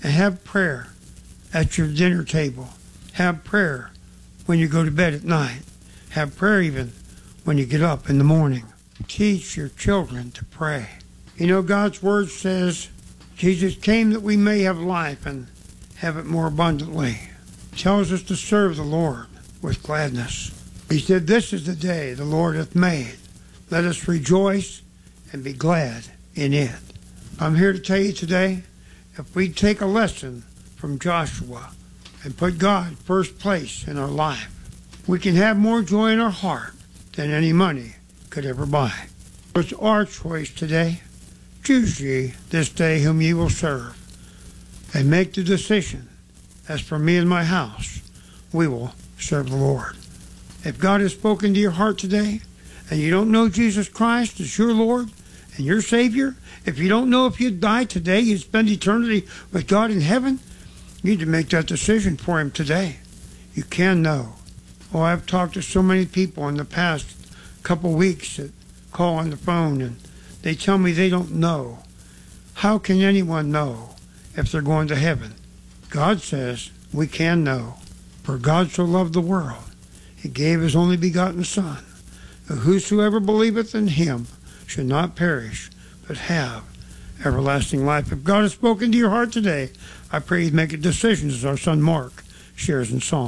and have prayer at your dinner table. Have prayer when you go to bed at night. Have prayer even when you get up in the morning. Teach your children to pray. You know, God's Word says Jesus came that we may have life and have it more abundantly. It tells us to serve the Lord with gladness. He said, "This is the day the Lord hath made. Let us rejoice and be glad in it." I'm here to tell you today, if we take a lesson from Joshua and put God first place in our life, we can have more joy in our heart than any money could ever buy. It's our choice today. Choose ye this day whom ye will serve, and make the decision, as for me and my house, we will serve the Lord. If God has spoken to your heart today, and you don't know Jesus Christ as your Lord and your Savior, if you don't know if you die today, you'd spend eternity with God in heaven, you need to make that decision for Him today. You can know. Oh, I've talked to so many people in the past couple weeks that call on the phone, and they tell me they don't know. How can anyone know if they're going to heaven? God says we can know. For God so loved the world, He gave His only begotten Son, that whosoever believeth in Him should not perish, but have everlasting life. If God has spoken to your heart today, I pray you'd make a decision as our son Mark shares in song.